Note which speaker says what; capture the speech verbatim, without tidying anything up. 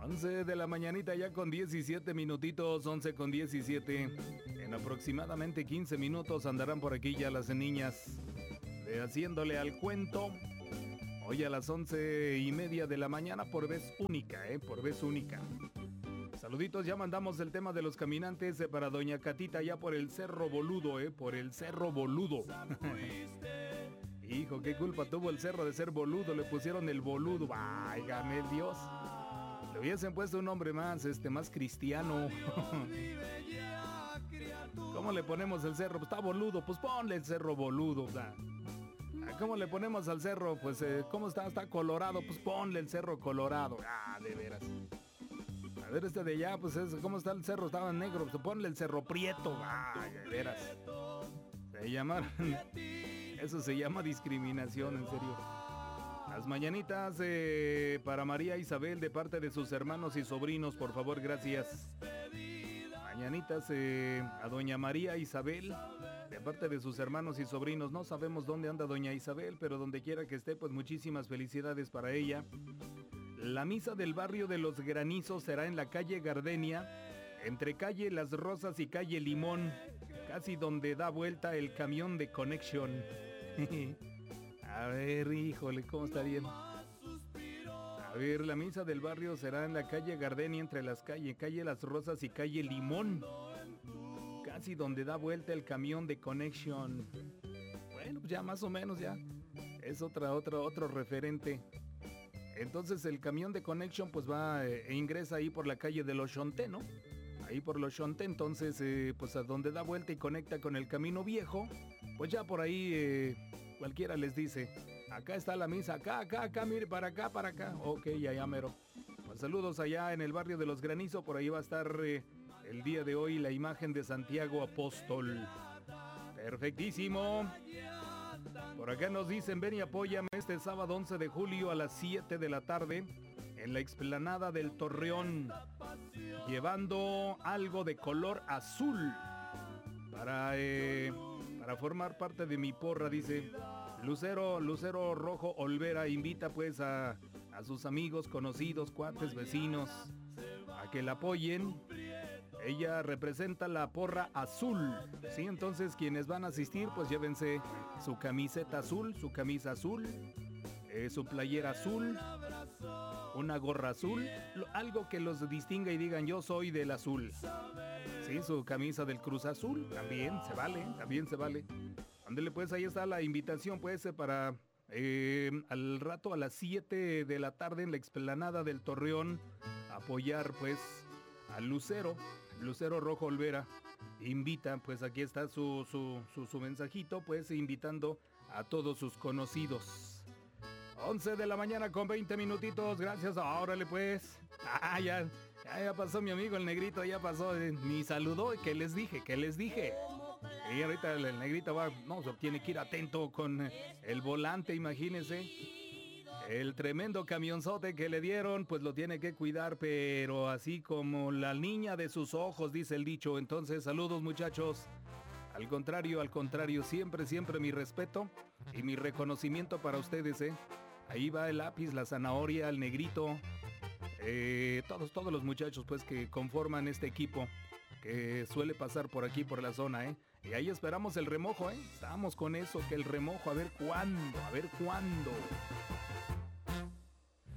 Speaker 1: once de la mañanita ya con diecisiete minutitos, once con diecisiete. En aproximadamente quince minutos andarán por aquí ya las niñas de Haciéndole al Cuento. Hoy a las once y media de la mañana por vez única, ¿eh? Por vez única. Saluditos, ya mandamos el tema de los caminantes eh, para doña Catita ya por el Cerro Boludo, ¿eh? Por el Cerro Boludo. Hijo, qué culpa tuvo el cerro de ser boludo, le pusieron el boludo. Válgame Dios. Le hubiesen puesto un nombre más, este, más cristiano. ¿Cómo le ponemos el cerro? Pues está boludo, pues ponle el Cerro Boludo. O sea, ¿cómo le ponemos al cerro? Pues, eh, ¿cómo está? Está colorado, pues ponle el Cerro Colorado. Ah, de veras. A ver, este de allá, pues, es, ¿cómo está el cerro? Estaba negro, pues ponle el Cerro Prieto. Ay, de veras. Se llamaron... Eso se llama discriminación, en serio. Las mañanitas eh, para María Isabel de parte de sus hermanos y sobrinos, por favor, gracias. Mañanitas eh, a doña María Isabel de parte de sus hermanos y sobrinos. No sabemos dónde anda doña Isabel, pero donde quiera que esté, pues muchísimas felicidades para ella. La misa del barrio de Los Granizos será en la calle Gardenia, entre calle Las Rosas y calle Limón, casi donde da vuelta el camión de Connection. A ver, híjole, ¿cómo está bien? A ver, la misa del barrio será en la calle Gardenia, entre las calles, calle Las Rosas y calle Limón, casi donde da vuelta el camión de Connection. Bueno, pues ya más o menos ya es otra, otra, otro referente. Entonces el camión de Connection pues va eh, e ingresa ahí por la calle de Los Xonté, ¿no? Ahí por Los Xonté, entonces eh, pues a donde da vuelta y conecta con el camino viejo, pues ya por ahí eh, cualquiera les dice, acá está la misa, acá, acá, acá, mire, para acá, para acá. Ok, allá mero. Pues saludos allá en el barrio de Los Granizos, por ahí va a estar eh, el día de hoy la imagen de Santiago Apóstol. Perfectísimo. Por acá nos dicen, ven y apóyame este sábado once de julio a las siete de la tarde en la explanada del Torreón, llevando algo de color azul para, eh, para formar parte de mi porra, dice. Lucero, Lucero Rojo Olvera invita pues a, a sus amigos, conocidos, cuates, vecinos a que la apoyen. Ella representa la porra azul, ¿sí? Entonces quienes van a asistir pues llévense su camiseta azul, su camisa azul, eh, su playera azul, una gorra azul, algo que los distinga y digan yo soy del azul. Sí, su camisa del Cruz Azul, también se vale, también se vale. Ándele pues, ahí está la invitación pues para eh, al rato a las siete de la tarde en la explanada del Torreón, apoyar pues a Lucero, Lucero Rojo Olvera. Invita, pues aquí está su, su, su, su mensajito, pues invitando a todos sus conocidos. once de la mañana con veinte minutitos, gracias. Órale pues. Ah, ya, ya, ya pasó mi amigo el negrito, ya pasó. Eh, ni saludó, ¿qué les dije? ¿Qué les dije? Y ahorita el, el negrito va, no, tiene que ir atento con el volante, imagínense. El tremendo camionzote que le dieron, pues lo tiene que cuidar, pero así como la niña de sus ojos, dice el dicho. Entonces, saludos muchachos. Al contrario, al contrario, siempre, siempre mi respeto y mi reconocimiento para ustedes, ¿eh? Ahí va el lápiz, la zanahoria, el negrito, eh, todos, todos los muchachos pues que conforman este equipo que suele pasar por aquí, por la zona, ¿eh? Y ahí esperamos el remojo, ¿eh? Estamos con eso, que el remojo, a ver cuándo, a ver cuándo.